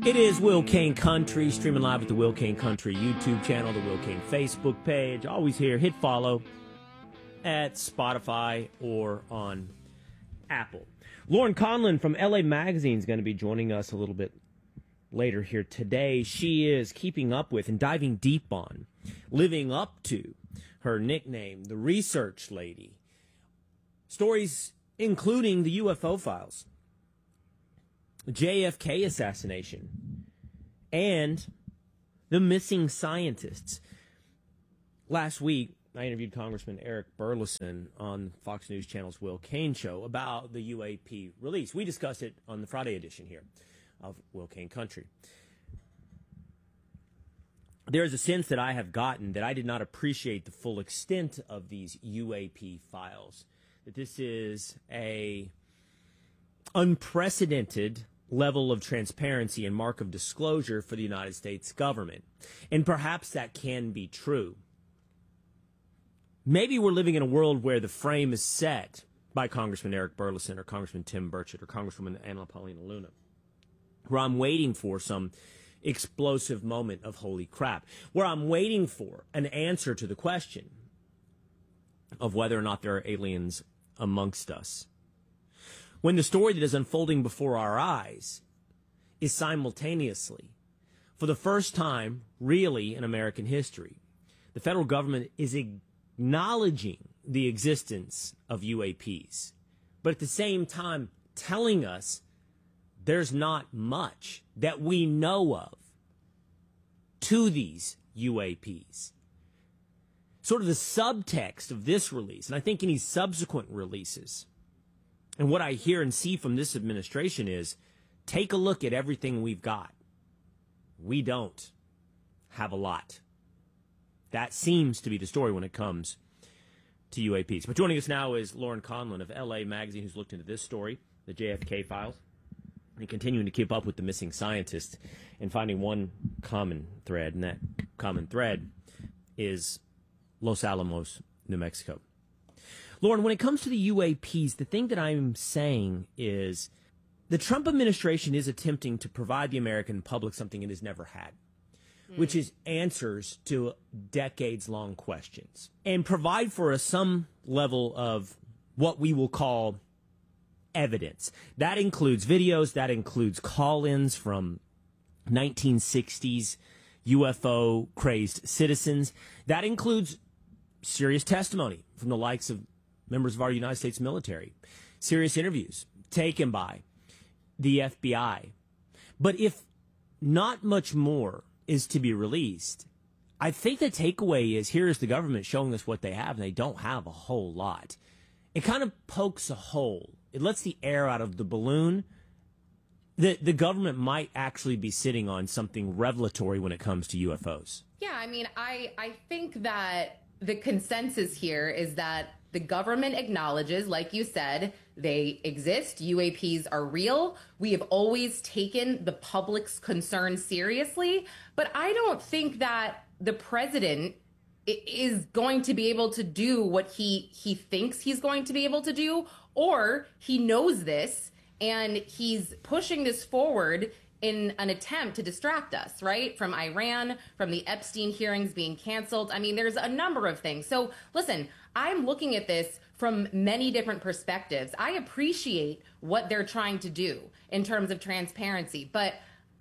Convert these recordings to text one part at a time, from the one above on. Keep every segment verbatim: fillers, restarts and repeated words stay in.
It is Will Cain Country, streaming live at the Will Cain Country YouTube channel, the Will Cain Facebook page. Always here. Hit follow at Spotify or on Apple. Lauren Conlin from L A Magazine is going to be joining us a little bit later here today. She is keeping up with and diving deep on, living up to her nickname, the Research Lady. Stories including the U F O files, J F K assassination, and the missing scientists. Last week, I interviewed Congressman Eric Burlison on Fox News Channel's Will Cain Show about the U A P release. We discussed it on the Friday edition here of Will Cain Country. There is a sense that I have gotten that I did not appreciate the full extent of these U A P files, that this is a unprecedented level of transparency and mark of disclosure for the United States government. And perhaps that can be true. Maybe we're living in a world where the frame is set by Congressman Eric Burlison or Congressman Tim Burchett or Congresswoman Anna Paulina Luna, where I'm waiting for some explosive moment of holy crap, where I'm waiting for an answer to the question of whether or not there are aliens amongst us, when the story that is unfolding before our eyes is simultaneously, for the first time really in American history, the federal government is acknowledging the existence of U A Ps, but at the same time telling us there's not much that we know of to these U A Ps. Sort of the subtext of this release, and I think any subsequent releases, and what I hear and see from this administration is, take a look at everything we've got. We don't have a lot. That seems to be the story when it comes to U A Ps. But joining us now is Lauren Conlin of L A Magazine, who's looked into this story, the J F K files, and continuing to keep up with the missing scientists and finding one common thread, and that common thread is Los Alamos, New Mexico. Lauren, when it comes to the U A Ps, the thing that I'm saying is the Trump administration is attempting to provide the American public something it has never had, mm. which is answers to decades-long questions, and provide for us some level of what we will call evidence. That includes videos, that includes call-ins from nineteen sixties U F O-crazed citizens, that includes serious testimony from the likes of members of our United States military, serious interviews taken by the F B I. But if not much more is to be released, I think the takeaway is here is the government showing us what they have, and they don't have a whole lot. It kind of pokes a hole. It lets the air out of the balloon. The, the government might actually be sitting on something revelatory when it comes to U F Os. Yeah, I mean, I, I think that the consensus here is that the government acknowledges, like you said, they exist. U A Ps are real. We have always taken the public's concern seriously. But I don't think that the president is going to be able to do what he, he thinks he's going to be able to do, or he knows this and he's pushing this forward in an attempt to distract us, right? From Iran, from the Epstein hearings being canceled. I mean, there's a number of things. So listen, I'm looking at this from many different perspectives. I appreciate what they're trying to do in terms of transparency, but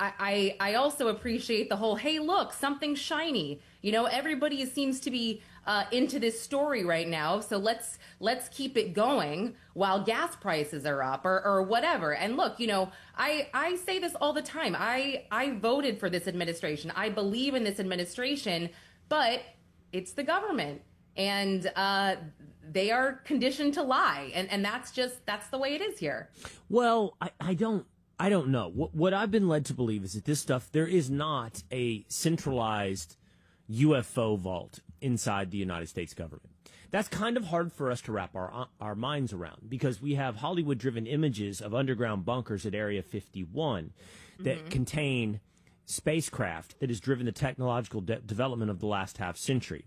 I, I, I also appreciate the whole, hey, look, something shiny. You know, everybody seems to be uh, into this story right now, so let's let's keep it going while gas prices are up or, or whatever. And look, you know, I, I say this all the time. I, I voted for this administration. I believe in this administration, but it's the government. And uh, they are conditioned to lie. And, and that's just, that's the way it is here. Well, I, I don't. I don't know. What, what I've been led to believe is that this stuff, there is not a centralized U F O vault inside the United States government. That's kind of hard for us to wrap our our minds around because we have Hollywood-driven images of underground bunkers at Area fifty-one that mm-hmm. contain spacecraft that has driven the technological de- development of the last half century.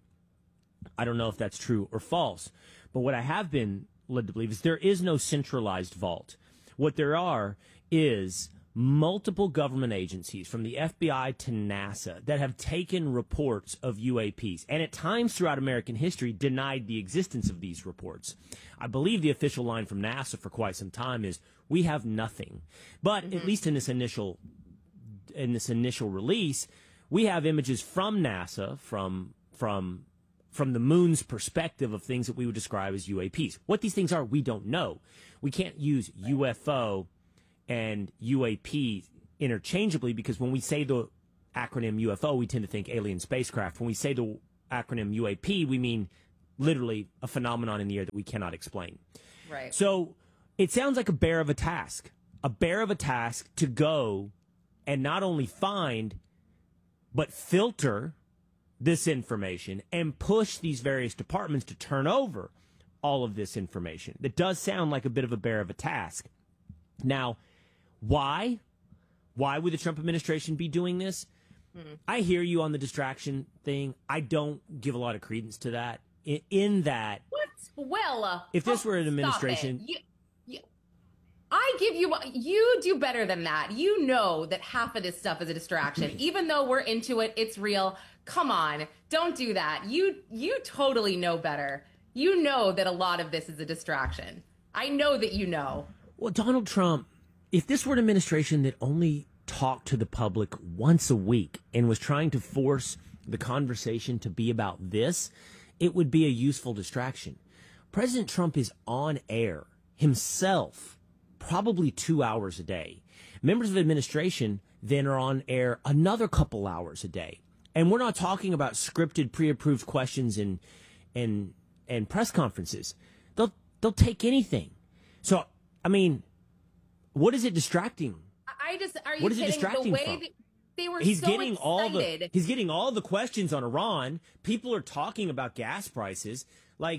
I don't know if that's true or false, but what I have been led to believe is there is no centralized vault. What there are is multiple government agencies, from the F B I to NASA, that have taken reports of U A Ps and at times throughout American history denied the existence of these reports. I believe the official line from NASA for quite some time is, we have nothing. But mm-hmm. at least in this initial in this initial release, we have images from NASA, from from from the moon's perspective, of things that we would describe as U A Ps. What these things are, we don't know. We can't use U F O and U A P interchangeably, because when we say the acronym U F O, we tend to think alien spacecraft. When we say the acronym U A P, we mean literally a phenomenon in the air that we cannot explain. Right. So it sounds like a bear of a task, a bear of a task to go and not only find, but filter this information and push these various departments to turn over all of this information. That does sound like a bit of a bear of a task. Now, why? Why would the Trump administration be doing this? Mm-hmm. I hear you on the distraction thing. I don't give a lot of credence to that. In, in that, what? Well, uh, if this oh, were an administration, you, you, I give you, you do better than that. You know that half of this stuff is a distraction. Even though we're into it, it's real. Come on, don't do that. You, you totally know better. You know that a lot of this is a distraction. I know that you know. Well, Donald Trump, if this were an administration that only talked to the public once a week and was trying to force the conversation to be about this, it would be a useful distraction. President Trump is on air himself probably two hours a day. Members of administration then are on air another couple hours a day. And we're not talking about scripted, pre-approved questions and and and press conferences. They'll they'll take anything. So, I mean, what is it distracting? I just are you what is kidding? it distracting the way from? That they were he's so getting excited. all the he's getting all the questions on Iran. People are talking about gas prices. Like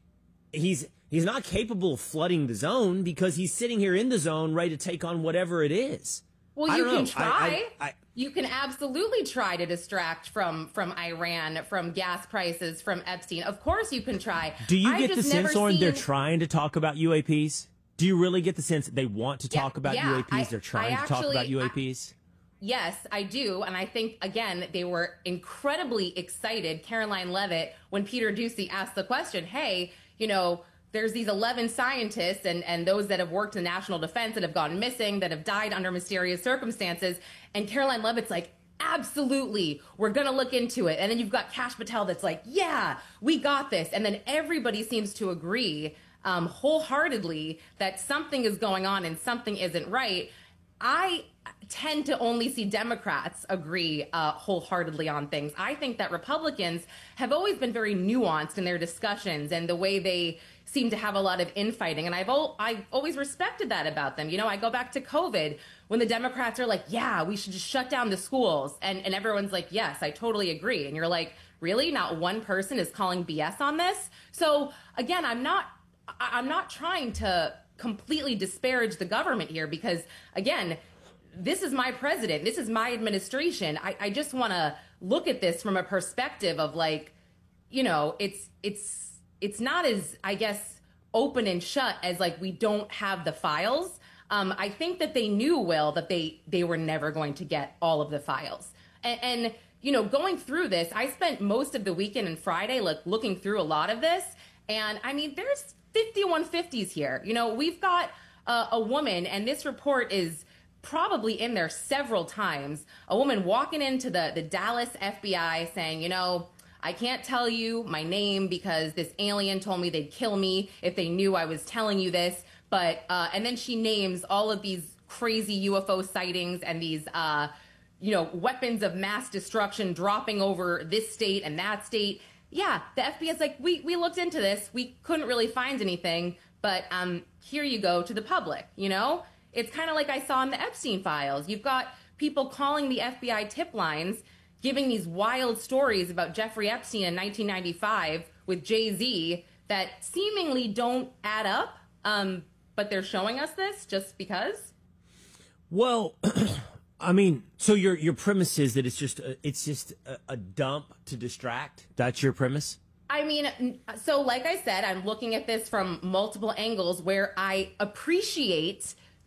he's he's not capable of flooding the zone because he's sitting here in the zone ready to take on whatever it is. Well, I you don't can know. try. I, I, I, you can absolutely try to distract from from Iran, from gas prices, from Epstein. Of course you can try. Do you I've get the just sense, never Lauren, seen... they're trying to talk about U A Ps? Do you really get the sense that they want to talk Yeah, about yeah, U A Ps? I- They're trying I to talk actually- about U A Ps? I- Yes, I do. And I think, again, they were incredibly excited, Caroline Levitt, when Peter Doocy asked the question, hey, you know, there's these eleven scientists and, and those that have worked in national defense that have gone missing, that have died under mysterious circumstances. And Caroline Levitt's like, absolutely, we're going to look into it. And then you've got Kash Patel that's like, yeah, we got this. And then everybody seems to agree um, wholeheartedly that something is going on and something isn't right. I tend to only see Democrats agree uh, wholeheartedly on things. I think that Republicans have always been very nuanced in their discussions and the way they seem to have a lot of infighting. And I've, al- I've always respected that about them. You know, I go back to COVID when the Democrats are like, yeah, we should just shut down the schools. And, and everyone's like, yes, I totally agree. And you're like, really? Not one person is calling B S on this? So again, I'm not, I- I'm not trying to completely disparage the government here because, again, this is my president. This is my administration. I, I just want to look at this from a perspective of like, you know, it's it's it's not as, I guess, open and shut as like we don't have the files. Um, I think that they knew, Will, that they they were never going to get all of the files. And, and you know, going through this, I spent most of the weekend and Friday like looking through a lot of this. And I mean, there's fifty-one fifties here. You know, we've got uh, a woman, and this report is probably in there several times, a woman walking into the, the Dallas F B I saying, you know, I can't tell you my name because this alien told me they'd kill me if they knew I was telling you this. But, uh, and then she names all of these crazy U F O sightings and these, uh, you know, weapons of mass destruction dropping over this state and that state. Yeah, the F B I is like, we, we looked into this. We couldn't really find anything, but um, here you go to the public, you know? It's kind of like I saw in the Epstein files. You've got people calling the F B I tip lines, giving these wild stories about Jeffrey Epstein in nineteen ninety-five with Jay-Z that seemingly don't add up, um, but they're showing us this just because? Well, I mean, so your your premise is that it's just a, it's just a, a dump to distract? That's your premise? I mean, so like I said, I'm looking at this from multiple angles where I appreciate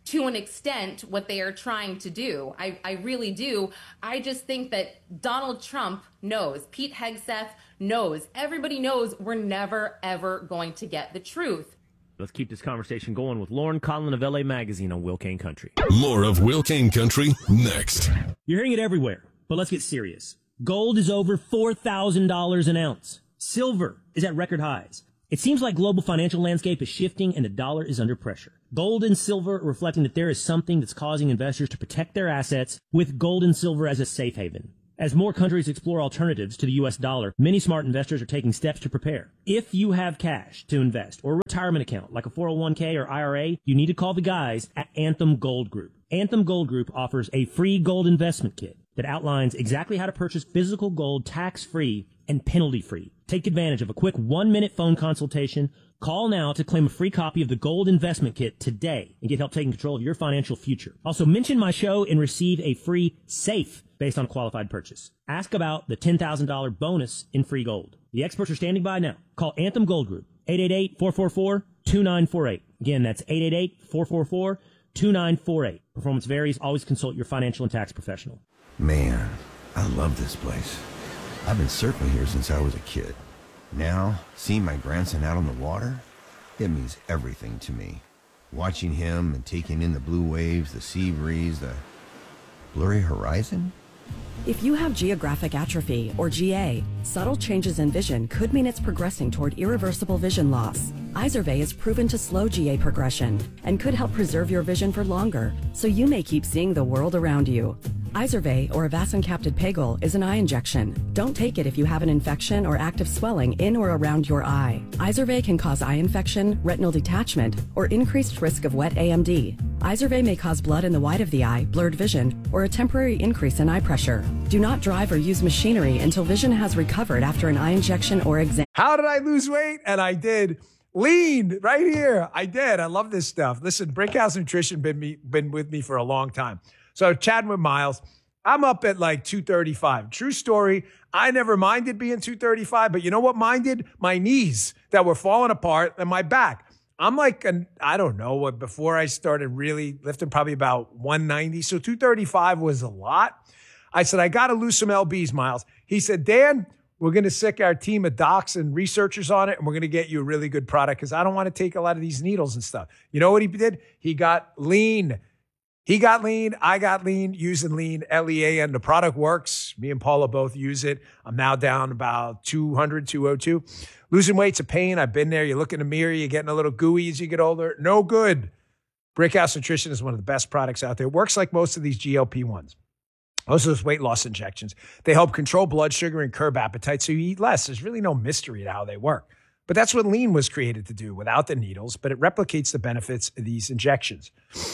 to an extent what they are trying to do. I, I really do. I just think that Donald Trump knows, Pete Hegseth knows, everybody knows we're never, ever going to get the truth. Let's keep this conversation going with Lauren Conlin of L A Magazine on Will Kane Country. More of Will Kane Country next. You're hearing it everywhere, but let's get serious. Gold is over four thousand dollars an ounce. Silver is at record highs. It seems like global financial landscape is shifting and the dollar is under pressure. Gold and silver are reflecting that there is something that's causing investors to protect their assets with gold and silver as a safe haven. As more countries explore alternatives to the U S dollar, many smart investors are taking steps to prepare. If you have cash to invest or a retirement account like a four oh one k or I R A, you need to call the guys at Anthem Gold Group. Anthem Gold Group offers a free gold investment kit that outlines exactly how to purchase physical gold tax-free and penalty-free. Take advantage of a quick one-minute phone consultation. Call now to claim a free copy of the Gold Investment Kit today and get help taking control of your financial future. Also, mention my show and receive a free safe based on a qualified purchase. Ask about the ten thousand dollars bonus in free gold. The experts are standing by now. Call Anthem Gold Group, eight eight eight, four four four, two nine four eight. Again, that's eight eight eight, four four four, two nine four eight. Performance varies. Always consult your financial and tax professional. Man, I love this place. I've been surfing here since I was a kid. Now, seeing my grandson out on the water, it means everything to me. Watching him and taking in the blue waves, the sea breeze, the blurry horizon. If you have geographic atrophy, or G A, subtle changes in vision could mean it's progressing toward irreversible vision loss. Izervay is proven to slow G A progression and could help preserve your vision for longer, so you may keep seeing the world around you. Izervay, or avacincaptad pegol, is an eye injection. Don't take it if you have an infection or active swelling in or around your eye. Izervay can cause eye infection, retinal detachment, or increased risk of wet A M D. Izervay may cause blood in the white of the eye, blurred vision, or a temporary increase in eye pressure. Do not drive or use machinery until vision has recovered after an eye injection or exam. How did I lose weight? And I did. Lean right here. I did. I love this stuff. Listen, Brickhouse Nutrition been me been with me for a long time. So chatting with Miles, I'm up at like two thirty-five. True story. I never minded being two thirty-five, but you know what minded? My knees that were falling apart and my back. I'm like, an, I don't know what, before I started really lifting, probably about one ninety. So two thirty-five was a lot. I said, I got to lose some L Bs, Miles. He said, Dan, we're going to sick our team of docs and researchers on it, and we're going to get you a really good product because I don't want to take a lot of these needles and stuff. You know what he did? He got lean. He got lean. I got lean using lean, L E A N. The product works. Me and Paula both use it. I'm now down about two hundred, two oh two. Losing weight's a pain. I've been there. You look in the mirror, you're getting a little gooey as you get older. No good. Brickhouse Nutrition is one of the best products out there. It works like most of these G L P ones. Most of those weight loss injections. They help control blood sugar and curb appetite so you eat less. There's really no mystery to how they work. But that's what lean was created to do without the needles, but it replicates the benefits of these injections.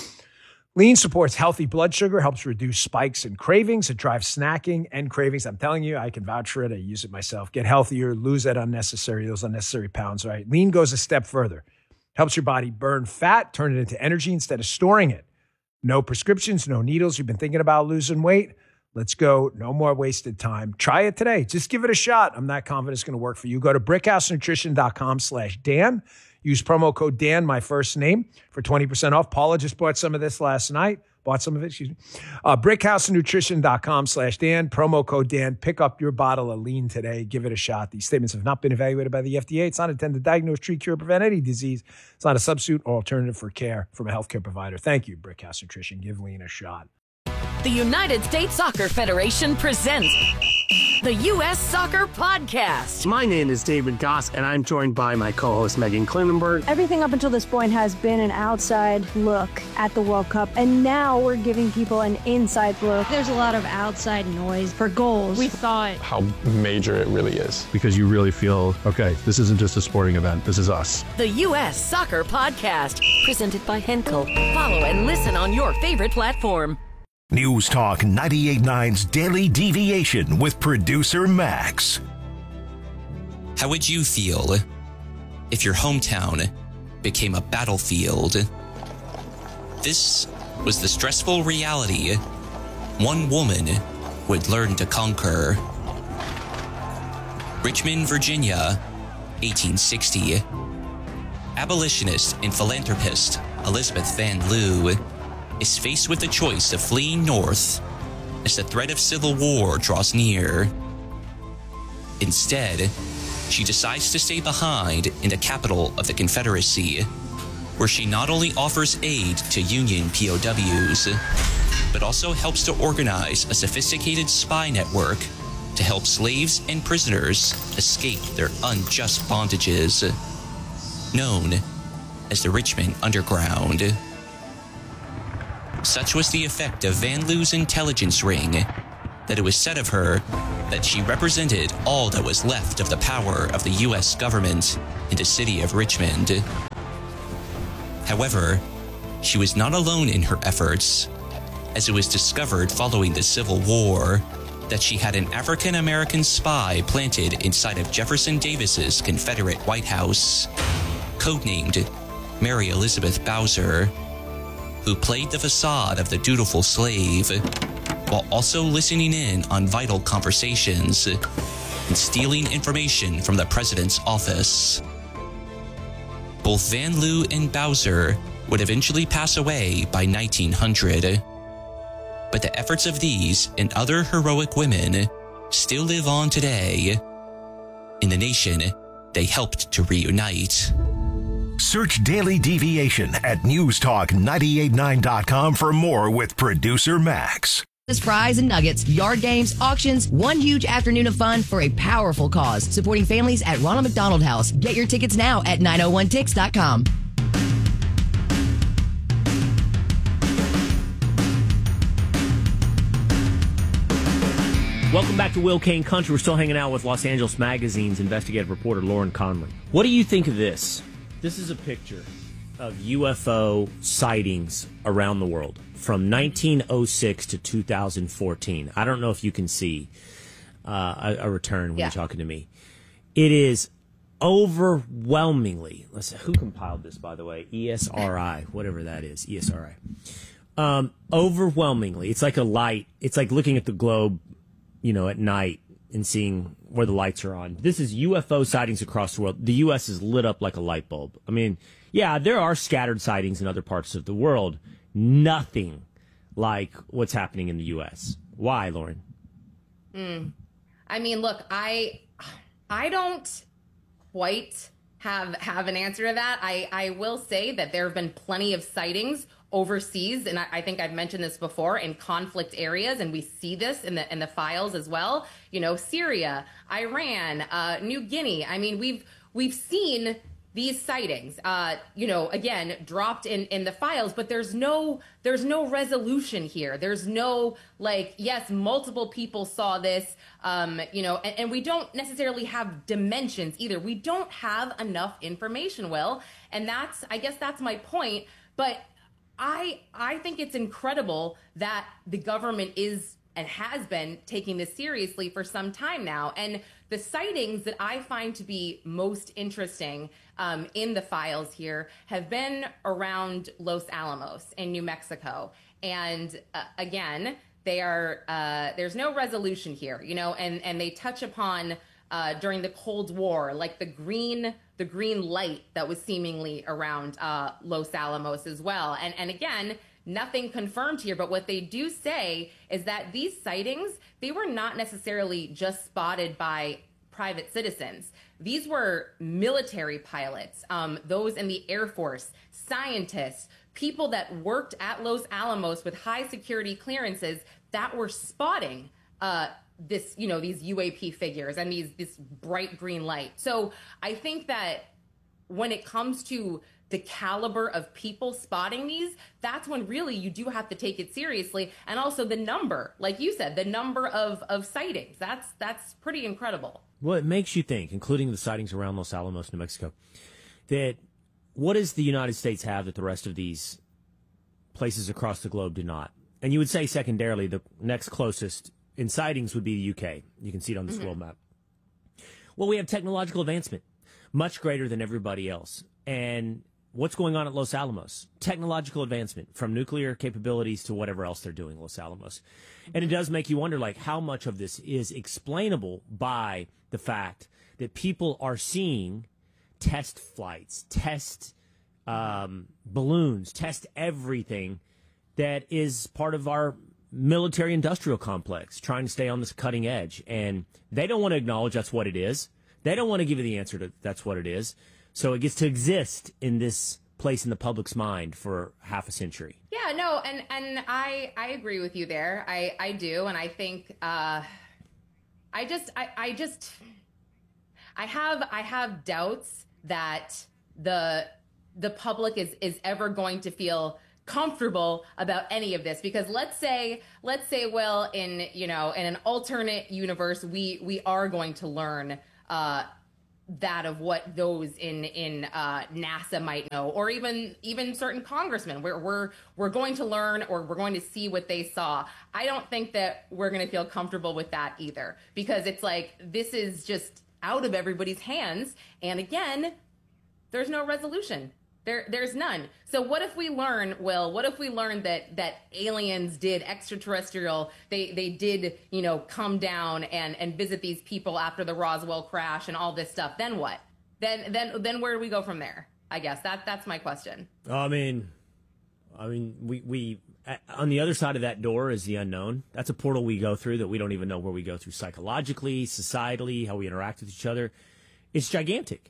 Lean supports healthy blood sugar, helps reduce spikes and cravings. It drives snacking and cravings. I'm telling you, I can vouch for it. I use it myself. Get healthier, lose that unnecessary, those unnecessary pounds, right? Lean goes a step further. Helps your body burn fat, turn it into energy instead of storing it. No prescriptions, no needles. You've been thinking about losing weight? Let's go. No more wasted time. Try it today. Just give it a shot. I'm not confident it's going to work for you. Go to brickhousenutrition.com slash Dan. Use promo code Dan, my first name, for twenty percent off. Paula just bought some of this last night. Bought some of it, excuse me. Uh, brickhousenutrition.com slash Dan. Promo code Dan. Pick up your bottle of lean today. Give it a shot. These statements have not been evaluated by the F D A. It's not intended to diagnose, treat, cure, prevent any disease. It's not a substitute or alternative for care from a healthcare provider. Thank you, Brickhouse Nutrition. Give lean a shot. The United States Soccer Federation presents the U S Soccer Podcast. My name is David Goss, and I'm joined by my co-host Megan Klinenberg. Everything up until this point has been an outside look at the World Cup, and now we're giving people an inside look. There's a lot of outside noise for goals. We thought how major it really is. Because you really feel, okay, this isn't just a sporting event, this is us. The U S Soccer Podcast, presented by Henkel. Follow and listen on your favorite platform. News Talk ninety-eight point nine's Daily Deviation with producer Max. How would you feel if your hometown became a battlefield? This was the stressful reality one woman would learn to conquer. Richmond, Virginia, eighteen sixty. Abolitionist and philanthropist Elizabeth Van Lew is faced with the choice of fleeing north as the threat of civil war draws near. Instead, she decides to stay behind in the capital of the Confederacy, where she not only offers aid to Union P O Ws, but also helps to organize a sophisticated spy network to help slaves and prisoners escape their unjust bondages, known as the Richmond Underground. Such was the effect of Van Loo's intelligence ring that it was said of her that she represented all that was left of the power of the U S government in the city of Richmond. However, she was not alone in her efforts, as it was discovered following the Civil War that she had an African-American spy planted inside of Jefferson Davis's Confederate White House, codenamed Mary Elizabeth Bowser, who played the facade of the dutiful slave while also listening in on vital conversations and stealing information from the president's office. Both Van Loo and Bowser would eventually pass away by nineteen hundred, but the efforts of these and other heroic women still live on today in the nation they helped to reunite. Search Daily Deviation at news talk nine eight nine dot com for more with producer Max. Fries and nuggets, yard games, auctions, one huge afternoon of fun for a powerful cause, supporting families at Ronald McDonald House. Get your tickets now at nine oh one tix dot com. Welcome back to Will Kane Country. We're still hanging out with Los Angeles Magazine's investigative reporter Lauren Conley. What do you think of this? This is a picture of U F O sightings around the world from nineteen oh six to two thousand fourteen. I don't know if you can see uh, a, a return when yeah. you're talking to me. It is overwhelmingly, let's see, who compiled this, by the way? E S R I, whatever that is, E S R I. Um, overwhelmingly, it's like a light. It's like looking at the globe, you know, at night and seeing where the lights are on. This is U F O sightings across the world. The U S is lit up like a light bulb. I mean, yeah, there are scattered sightings in other parts of the world. Nothing like what's happening in the U S. Why, Lauren? Mm. I mean, look, I I don't quite have have an answer to that. I, I will say that there have been plenty of sightings overseas, and I, I think I've mentioned this before, in conflict areas, and we see this in the in the files as well. You know, Syria, Iran, uh, New Guinea. I mean, we've we've seen these sightings, uh, you know, again, dropped in, in the files, but there's no there's no resolution here. There's no, like, yes, multiple people saw this, um, you know, and, and we don't necessarily have dimensions either. We don't have enough information, Will, and that's, I guess that's my point. But I I think it's incredible that the government is and has been taking this seriously for some time now. And the sightings that I find to be most interesting um, in the files here have been around Los Alamos in New Mexico. And uh, again, they are uh, there's no resolution here, you know, and, and they touch upon uh, during the Cold War, like the green the green light that was seemingly around uh, Los Alamos as well. And and again, nothing confirmed here, but what they do say is that these sightings, they were not necessarily just spotted by private citizens. These were military pilots, um, those in the Air Force, scientists, people that worked at Los Alamos with high security clearances that were spotting uh, this, you know, these U A P figures and these this bright green light. So I think that when it comes to the caliber of people spotting these, that's when really you do have to take it seriously. And also the number, like you said, the number of, of sightings, that's that's pretty incredible. Well, it makes you think, including the sightings around Los Alamos, New Mexico, that what does the United States have that the rest of these places across the globe do not? And you would say secondarily, the next closest in sightings would be the U K. You can see it on this mm-hmm. world map. Well, we have technological advancement, much greater than everybody else. And what's going on at Los Alamos? Technological advancement, from nuclear capabilities to whatever else they're doing at Los Alamos. And it does make you wonder, like, how much of this is explainable by the fact that people are seeing test flights, test um, balloons, test everything that is part of our military industrial complex, trying to stay on this cutting edge. And they don't want to acknowledge that's what it is. They don't want to give you the answer to that's what it is. So it gets to exist in this place in the public's mind for half a century. Yeah, no, and, and I I agree with you there. I, I do. And I think uh, I just I, I just I have I have doubts that the the public is is ever going to feel comfortable about any of this, because let's say let's say well in you know in an alternate universe we we are going to learn uh that of what those in in uh NASA might know, or even even certain congressmen. We're we're we're going to learn, or we're going to see what they saw. I don't think that we're going to feel comfortable with that either, because it's like this is just out of everybody's hands, and again, there's no resolution. There, there's none. So what if we learn, Will, what if we learn that that aliens did extraterrestrial, they they did, you know, come down and, and visit these people after the Roswell crash and all this stuff? Then what? Then then then where do we go from there? I guess that that's my question. I mean, I mean, we, we on the other side of that door is the unknown. That's a portal we go through that we don't even know where we go through psychologically, societally, how we interact with each other. It's gigantic.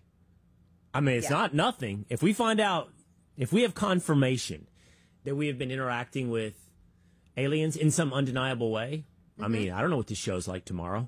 I mean, it's yeah. not nothing. If we find out, if we have confirmation that we have been interacting with aliens in some undeniable way, mm-hmm. I mean, I don't know what this show's like tomorrow.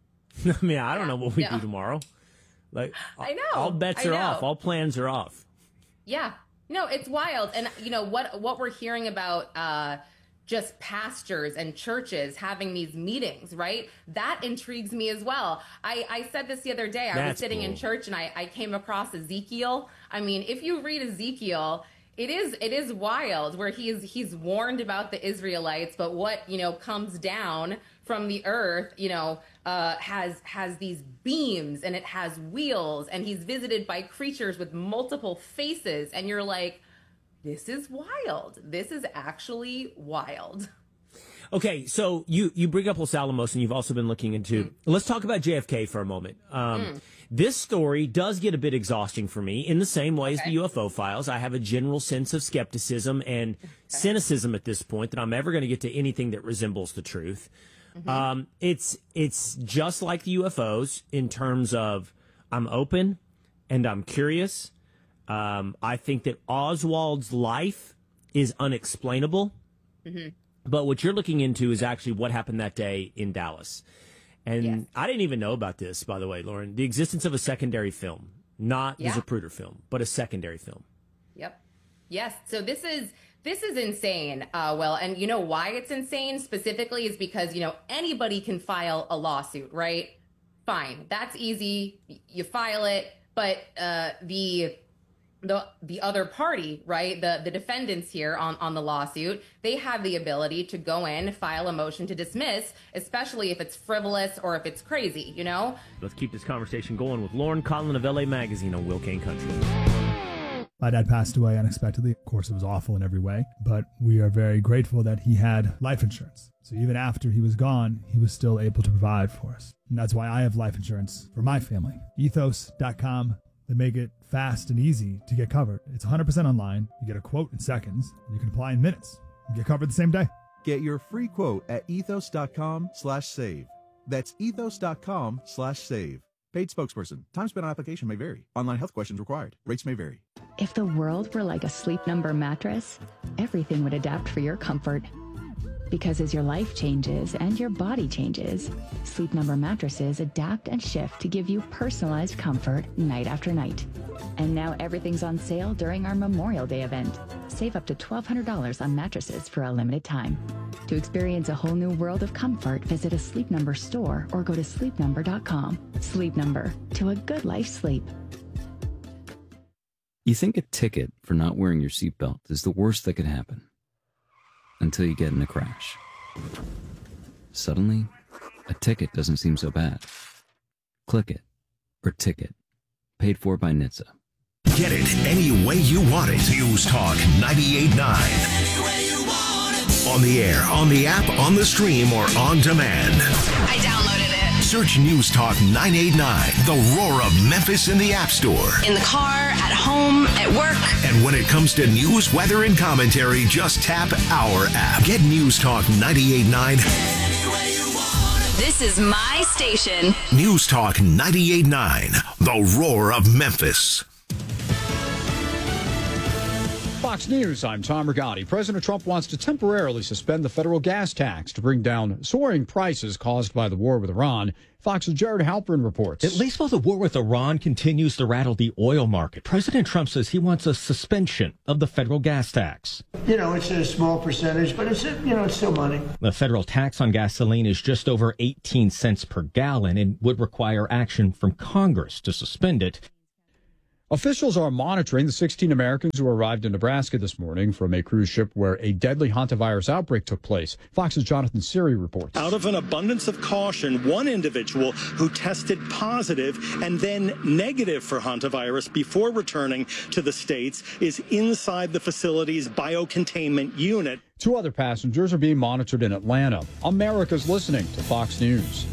I mean, I don't yeah. know what we yeah. do tomorrow. Like, I know. All bets I are know. off. All plans are off. Yeah. No, it's wild. And, you know, what, what we're hearing about uh, just pastors and churches having these meetings, right? That intrigues me as well. I, I said this the other day. I That's was sitting cool. in church and I, I came across Ezekiel. I mean, if you read Ezekiel, it is it is wild where he is he's warned about the Israelites, but what, you know, comes down from the earth, you know, uh, has has these beams and it has wheels, and he's visited by creatures with multiple faces, and you're like, this is wild. This is actually wild. Okay, so you, you bring up Los Alamos, and you've also been looking into... Mm. Let's talk about J F K for a moment. Um, mm. This story does get a bit exhausting for me in the same way okay. as the U F O files. I have a general sense of skepticism and okay. cynicism at this point that I'm ever going to get to anything that resembles the truth. Mm-hmm. Um, it's it's just like the U F Os in terms of I'm open and I'm curious. Um, I think that Oswald's life is unexplainable, mm-hmm. but what you're looking into is actually what happened that day in Dallas. And yes. I didn't even know about this, by the way, Lauren, the existence of a secondary film, not yeah. the Zapruder film, but a secondary film. Yep. Yes. So this is, this is insane. Uh, well, and you know why it's insane specifically is because, you know, anybody can file a lawsuit, right? Fine. That's easy. You file it. But, uh, the, The the other party, right, the, the defendants here on, on the lawsuit, they have the ability to go in, file a motion to dismiss, especially if it's frivolous or if it's crazy, you know? Let's keep this conversation going with Lauren Conlin of L A Magazine on Will Kane Country. My dad passed away unexpectedly. Of course, it was awful in every way, but we are very grateful that he had life insurance. So even after he was gone, he was still able to provide for us. And that's why I have life insurance for my family. ethos dot com. They make it fast and easy to get covered. It's one hundred percent online. You get a quote in seconds. And you can apply in minutes. You get covered the same day. Get your free quote at ethos dot com slash save. That's ethos dot com slash save. Paid spokesperson. Time spent on application may vary. Online health questions required. Rates may vary. If the world were like a Sleep Number mattress, everything would adapt for your comfort. Because as your life changes and your body changes, Sleep Number mattresses adapt and shift to give you personalized comfort night after night. And now everything's on sale during our Memorial Day event. Save up to twelve hundred dollars on mattresses for a limited time. To experience a whole new world of comfort, visit a Sleep Number store or go to sleep number dot com. Sleep Number, to a good life sleep. You think a ticket for not wearing your seatbelt is the worst that could happen. Until you get in a crash. Suddenly, a ticket doesn't seem so bad. Click it, or ticket. Paid for by N H T S A. Get it any way you want it. News Talk ninety-eight point nine. On the air, on the app, on the stream, or on demand. I downloaded it. Search News Talk nine eighty-nine, the roar of Memphis in the App Store. In the car, at home, at work. And when it comes to news, weather, and commentary, just tap our app. Get News Talk ninety-eight point nine. This is my station. News Talk ninety-eight point nine, the roar of Memphis. Fox News, I'm Tom Rigotti. President Trump wants to temporarily suspend the federal gas tax to bring down soaring prices caused by the war with Iran. Fox's Jared Halpern reports. At least while the war with Iran continues to rattle the oil market, President Trump says he wants a suspension of the federal gas tax. You know, it's a small percentage, but it's, you know, it's still money. The federal tax on gasoline is just over eighteen cents per gallon and would require action from Congress to suspend it. Officials are monitoring the sixteen Americans who arrived in Nebraska this morning from a cruise ship where a deadly hantavirus outbreak took place. Fox's Jonathan Siri reports. Out of an abundance of caution, one individual who tested positive and then negative for hantavirus before returning to the States is inside the facility's biocontainment unit. Two other passengers are being monitored in Atlanta. America's listening to Fox News.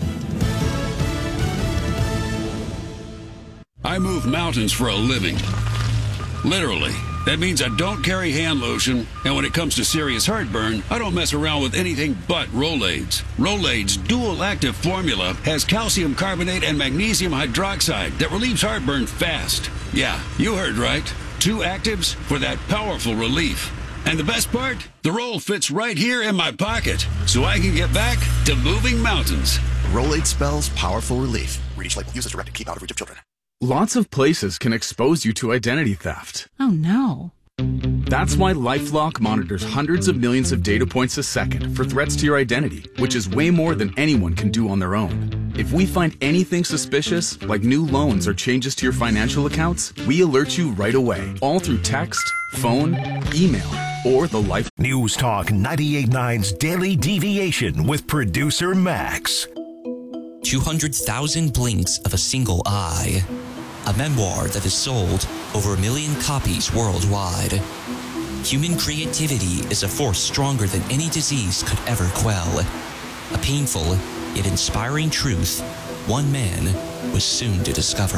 I move mountains for a living. Literally. That means I don't carry hand lotion, and when it comes to serious heartburn, I don't mess around with anything but Rolaids. Rolaids' dual-active formula has calcium carbonate and magnesium hydroxide that relieves heartburn fast. Yeah, you heard right. Two actives for that powerful relief. And the best part? The roll fits right here in my pocket, so I can get back to moving mountains. Rolaid spells powerful relief. Read each label. Use as directed. Keep out of reach of children. Lots of places can expose you to identity theft. Oh, no. That's why LifeLock monitors hundreds of millions of data points a second for threats to your identity, which is way more than anyone can do on their own. If we find anything suspicious, like new loans or changes to your financial accounts, we alert you right away, all through text, phone, email, or the Life. News Talk ninety-eight point nine's Daily Deviation with producer Max. two hundred thousand blinks of a single eye. A memoir that has sold over a million copies worldwide. Human creativity is a force stronger than any disease could ever quell. A painful yet inspiring truth one man was soon to discover.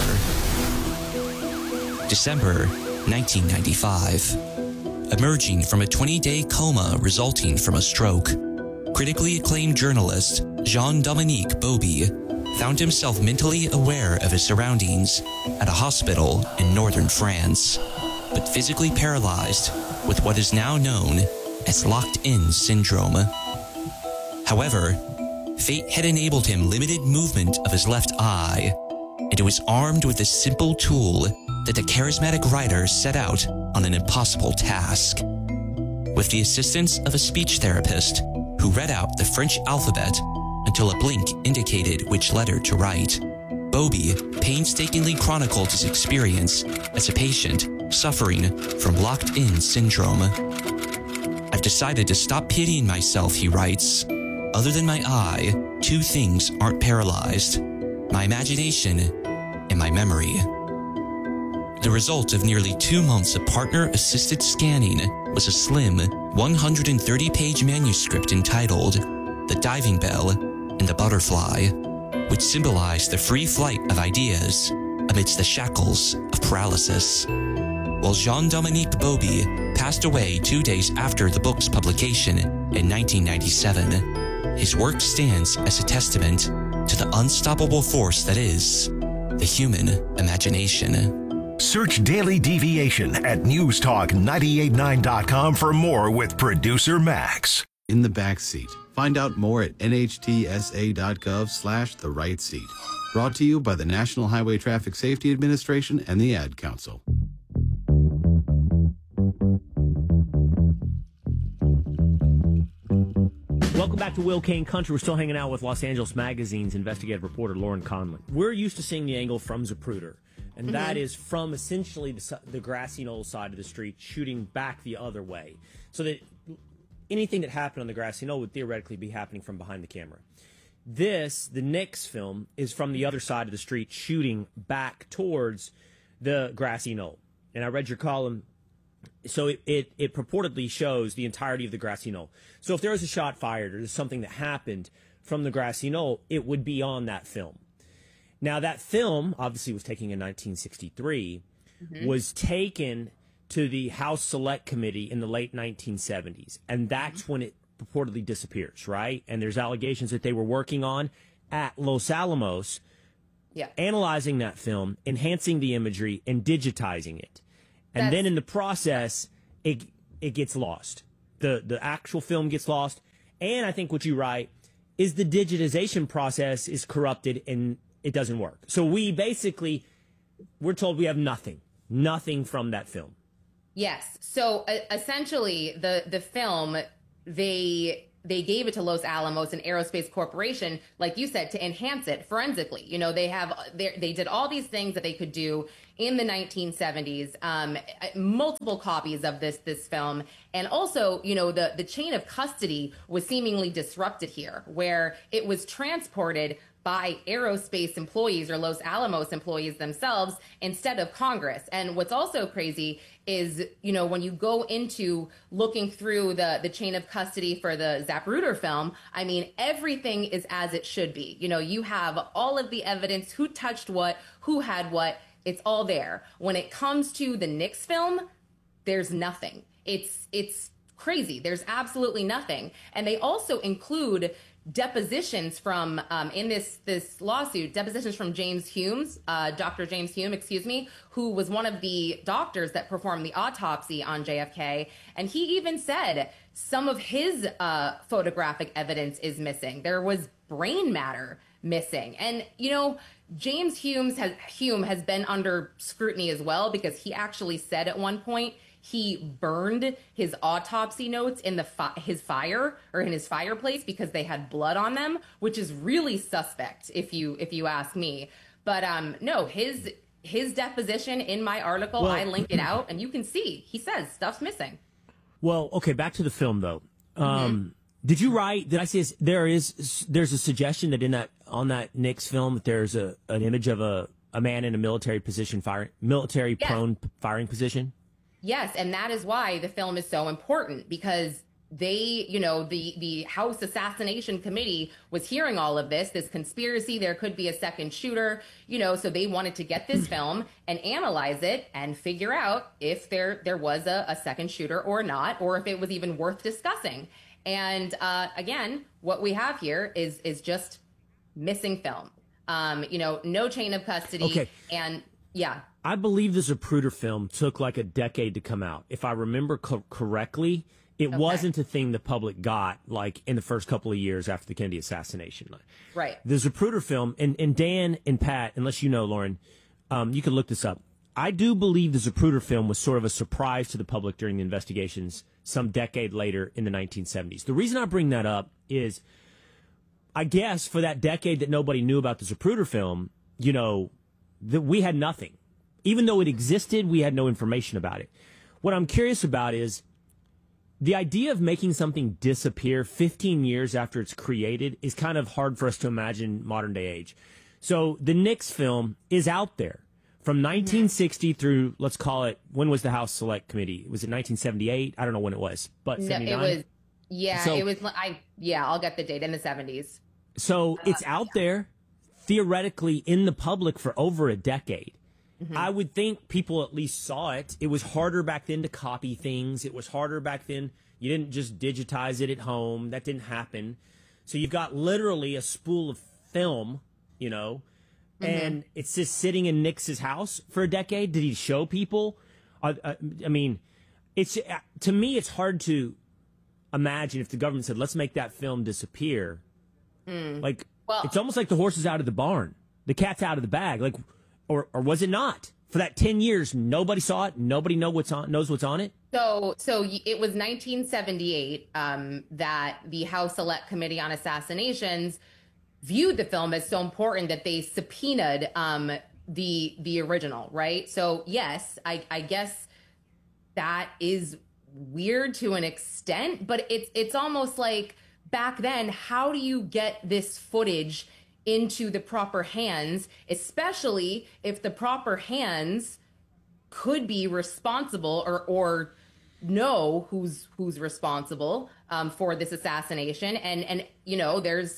December nineteen ninety-five. Emerging from a twenty-day coma resulting from a stroke, critically acclaimed journalist Jean-Dominique Bauby found himself mentally aware of his surroundings at a hospital in northern France, but physically paralyzed with what is now known as locked-in syndrome. However, fate had enabled him limited movement of his left eye, and it was armed with a simple tool that the charismatic writer set out on an impossible task. With the assistance of a speech therapist who read out the French alphabet until a blink indicated which letter to write, Bauby painstakingly chronicled his experience as a patient suffering from locked-in syndrome. I've decided to stop pitying myself, he writes. Other than my eye, two things aren't paralyzed: my imagination and my memory. The result of nearly two months of partner-assisted scanning was a slim one hundred thirty page manuscript entitled The Diving Bell and the Butterfly, which symbolized the free flight of ideas amidst the shackles of paralysis. While Jean-Dominique Bauby passed away two days after the book's publication in nineteen ninety-seven, his work stands as a testament to the unstoppable force that is the human imagination. Search Daily Deviation at news talk nine eight nine dot com for more with producer Max. In the backseat. Find out more at N H T S A dot gov slash the right seat. Brought to you by the National Highway Traffic Safety Administration and the Ad Council. Welcome back to Will Kane Country. We're still hanging out with Los Angeles Magazine's investigative reporter Lauren Conley. We're used to seeing the angle from Zapruder, and mm-hmm. that is from essentially the, the grassy knoll side of the street, shooting back the other way. So that anything that happened on the grassy knoll would theoretically be happening from behind the camera. This, the next film, is from the other side of the street, shooting back towards the grassy knoll. And I read your column. So it, it, it purportedly shows the entirety of the grassy knoll. So if there was a shot fired or there's something that happened from the grassy knoll, it would be on that film. Now, that film obviously was taken in nineteen sixty-three, mm-hmm. was taken to the House Select Committee in the late nineteen seventies, and that's mm-hmm. when it purportedly disappears, right? And there's allegations that they were working on at Los Alamos, yeah. analyzing that film, enhancing the imagery, and digitizing it. And That's, then in the process, it it gets lost. The the actual film gets lost. And I think what you write is the digitization process is corrupted and it doesn't work. So we basically, we're told we have nothing, nothing from that film. Yes. So uh, essentially, the the film, they they gave it to Los Alamos and Aerospace Corporation, like you said, to enhance it forensically. You know, they have they they did all these things that they could do in the nineteen seventies, um, multiple copies of this this film, and also, you know, the the chain of custody was seemingly disrupted here, where it was transported by aerospace employees or Los Alamos employees themselves instead of Congress. And what's also crazy is, you know, when you go into looking through the, the chain of custody for the Zapruder film, I mean, everything is as it should be. You know, you have all of the evidence, who touched what, who had what, it's all there. When it comes to the Nix film, there's nothing. It's, it's crazy. There's absolutely nothing. And they also include depositions from, um, in this this lawsuit, depositions from James Humes, uh, Doctor James Hume, excuse me, who was one of the doctors that performed the autopsy on J F K. And he even said some of his uh, photographic evidence is missing. There was brain matter missing. And, you know, James Humes has, Hume has been under scrutiny as well, because he actually said at one point he burned his autopsy notes in the fi- his fire or in his fireplace because they had blood on them, which is really suspect if you if you ask me. But um, no, his his deposition in my article, well, I link it out, and you can see he says stuff's missing. Well, okay, back to the film though. Um, Mm-hmm. Did you write? Did I say this, there is there's a suggestion that in that on that Nix film that there's a an image of a, a man in a military position firing military Yes. prone firing position? Yes, and that is why the film is so important, because they, you know, the the House Assassination Committee was hearing all of this, this conspiracy, there could be a second shooter, you know, so they wanted to get this film and analyze it and figure out if there there was a, a second shooter or not, or if it was even worth discussing. And uh, again, what we have here is is just missing film. Um, you know, no chain of custody. Okay. And yeah. I believe the Zapruder film took like a decade to come out. If I remember co- correctly, it Okay. wasn't a thing the public got like in the first couple of years after the Kennedy assassination. Right. The Zapruder film, and, and Dan and Pat, unless you know, Lauren, um, you can look this up. I do believe the Zapruder film was sort of a surprise to the public during the investigations some decade later in the nineteen seventies. The reason I bring that up is, I guess, for that decade that nobody knew about the Zapruder film, you know, that we had nothing. Even though it existed, we had no information about it. What I'm curious about is the idea of making something disappear fifteen years after it's created is kind of hard for us to imagine modern day age. So the Nix film is out there from nineteen sixty through, let's call it, when was the House Select Committee? Was it nineteen seventy-eight? I don't know when it was, but No, seventy-nine? it was, yeah, So- it was, I, yeah, I'll get the date, in the seventies. So it's out there theoretically in the public for over a decade. Mm-hmm. I would think people at least saw it. It was harder back then to copy things. It was harder back then. You didn't just digitize it at home. That didn't happen. So you've got literally a spool of film, you know, Mm-hmm. and it's just sitting in Nix's house for a decade. Did he show people? I, I, I mean, it's uh, to me, it's hard to imagine if the government said, let's make that film disappear. Mm. Like, Well- it's almost like the horse is out of the barn. The cat's out of the bag. Like, or or was it not? For that ten years, nobody saw it. Nobody know what's on, knows what's on it. So, so y- it was nineteen seventy-eight um, that the House Select Committee on Assassinations viewed the film as so important that they subpoenaed um, the the original, right? So, yes, I, I guess that is weird to an extent, but it's it's almost like back then, how do you get this footage into the proper hands, especially if the proper hands could be responsible or or know who's who's responsible um, for this assassination? And and you know, there's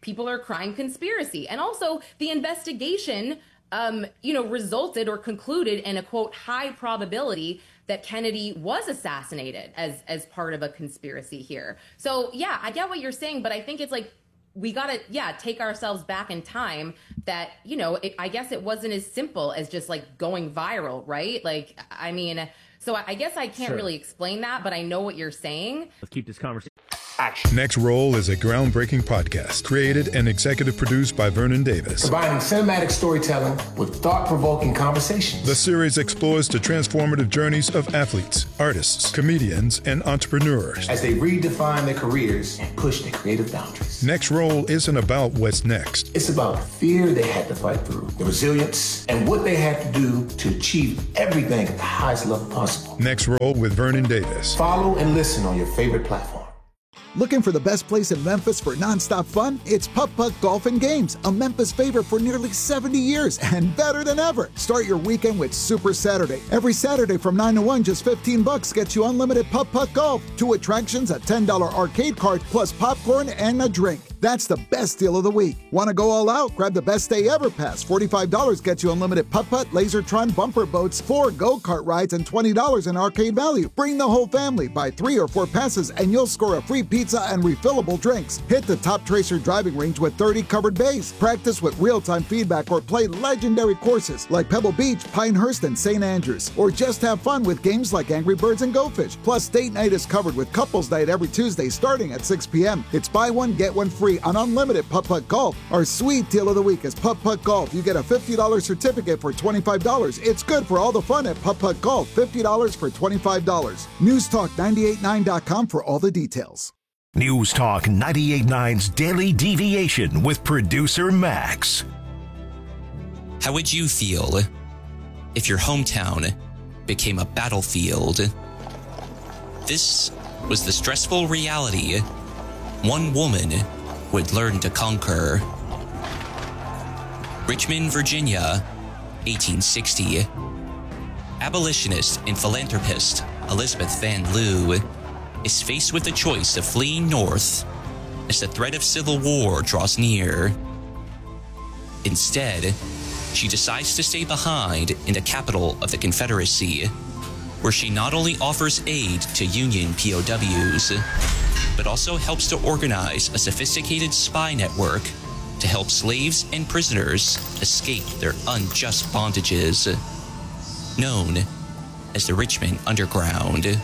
people are crying conspiracy. And also the investigation, um, you know, resulted or concluded in a, quote, high probability that Kennedy was assassinated as as part of a conspiracy here. So, yeah, I get what you're saying, but I think it's like we got to, yeah, take ourselves back in time that, you know, it, I guess it wasn't as simple as just like going viral, right? Like, I mean, so I, I guess I can't Sure. really explain that, but I know what you're saying. Let's keep this conversation. Next Roll is a groundbreaking podcast created and executive produced by Vernon Davis. Combining cinematic storytelling with thought-provoking conversations. The series explores the transformative journeys of athletes, artists, comedians, and entrepreneurs. As they redefine their careers and push their creative boundaries. Next Roll isn't about what's next. It's about the fear they had to fight through, the resilience, and what they had to do to achieve everything at the highest level possible. Next Roll with Vernon Davis. Follow and listen on your favorite platform. Looking for the best place in Memphis for nonstop fun? It's Putt Putt Golf and Games, a Memphis favorite for nearly seventy years and better than ever. Start your weekend with Super Saturday. Every Saturday from nine to one, just fifteen bucks gets you unlimited Putt Putt Golf, two attractions, a ten dollar arcade card, plus popcorn and a drink. That's the best deal of the week. Want to go all out? Grab the Best Day Ever Pass. forty-five dollars gets you unlimited putt-putt, Lasertron, bumper boats, four go-kart rides, and twenty dollars in arcade value. Bring the whole family. Buy three or four passes, and you'll score a free pizza and refillable drinks. Hit the Top Tracer driving range with thirty covered bays. Practice with real-time feedback or play legendary courses like Pebble Beach, Pinehurst, and Saint Andrews. Or just have fun with games like Angry Birds and Go Fish. Plus, date night is covered with couples night every Tuesday starting at six p.m. It's buy one, get one free on unlimited Putt Putt Golf. Our sweet deal of the week is Putt Putt Golf. You get a fifty dollars certificate for twenty-five dollars. It's good for all the fun at Putt Putt Golf. fifty dollars for twenty-five dollars. News Talk nine eight nine dot com for all the details. News Talk ninety-eight point nine's Daily Deviation with producer Max. How would you feel if your hometown became a battlefield? This was the stressful reality one woman would learn to conquer. Richmond, Virginia, eighteen sixty. Abolitionist and philanthropist Elizabeth Van Lew is faced with the choice of fleeing north as the threat of civil war draws near. Instead, she decides to stay behind in the capital of the Confederacy, where she not only offers aid to Union P O Ws, but also helps to organize a sophisticated spy network to help slaves and prisoners escape their unjust bondages, known as the Richmond Underground.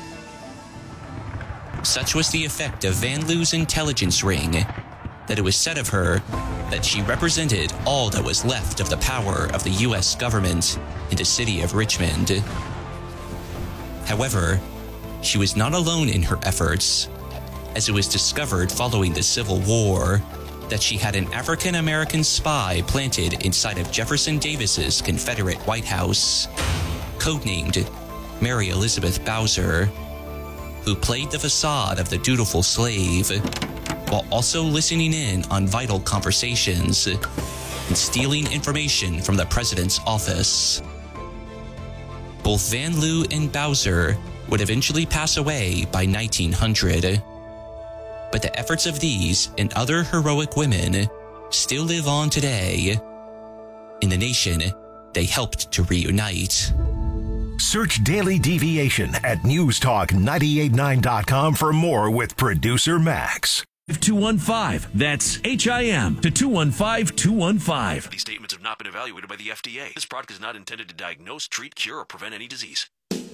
Such was the effect of Van Lew's intelligence ring that it was said of her that she represented all that was left of the power of the U S government in the city of Richmond. However, she was not alone in her efforts, as it was discovered following the Civil War that she had an African-American spy planted inside of Jefferson Davis's Confederate White House, codenamed Mary Elizabeth Bowser, who played the facade of the dutiful slave while also listening in on vital conversations and stealing information from the president's office. Both Van Lew and Bowser would eventually pass away by nineteen hundred. But the efforts of these and other heroic women still live on today in the nation they helped to reunite. Search Daily Deviation at news talk nine eight nine dot com for more with producer Max. two one five. That's H I M to two one five two one five. These statements have not been evaluated by the F D A. This product is not intended to diagnose, treat, cure, or prevent any disease.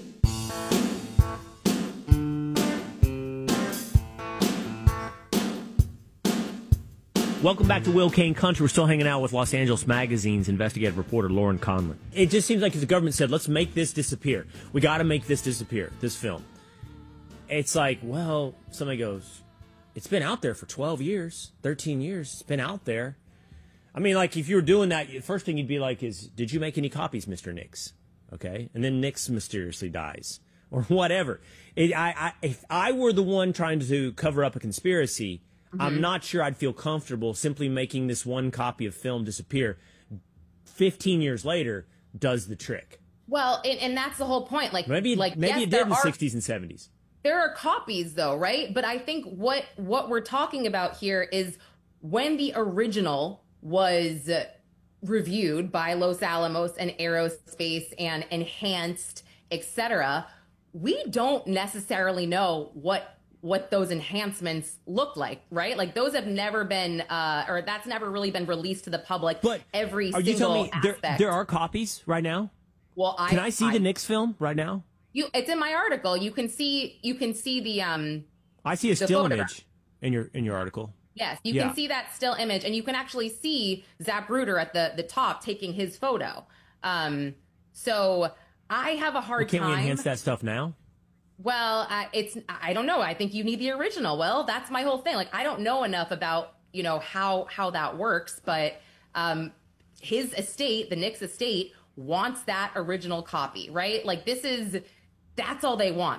Welcome back to Will Kane Country. We're still hanging out with Los Angeles Magazine's investigative reporter, Lauren Conlon. It just seems like the government said, let's make this disappear. We got to make this disappear, this film. It's like, well, somebody goes, it's been out there for twelve years, thirteen years. It's been out there. I mean, like, if you were doing that, the first thing you'd be like is, did you make any copies, Mister Nix? Okay? And then Nix mysteriously dies. Or whatever. It, I, I, if I were the one trying to cover up a conspiracy, mm-hmm. I'm not sure I'd feel comfortable simply making this one copy of film disappear. fifteen years later does the trick. Well, and, and that's the whole point. Like, maybe like, maybe yes, it did in the are, sixties and seventies. There are copies, though, right? But I think what what we're talking about here is when the original was reviewed by Los Alamos and Aerospace and enhanced, et cetera, we don't necessarily know what what those enhancements look like, right? Like those have never been, uh, or that's never really been released to the public. But every are single you telling me aspect. there, there are copies right now? Well, I can I see I, the Knicks film right now? You, it's in my article. You can see, you can see the. Um, I see a the still photograph. image in your in your article. Yes, you Yeah. can see that still image, and you can actually see Zapruder at the the top taking his photo. Um, so I have a hard Well, can't time. we enhance that stuff now? Well, uh, it's I don't know. I think you need the original. Well, that's my whole thing. Like I don't know enough about you know how how that works, but um, his estate, the Knicks estate, wants that original copy, right? Like this is that's all they want.